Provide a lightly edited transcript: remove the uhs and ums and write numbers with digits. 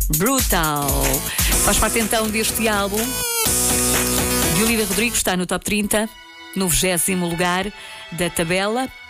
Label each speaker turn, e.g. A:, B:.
A: Brutal. Faz parte então deste álbum de Olivia Rodrigo, está no top 30, no 20º lugar da tabela.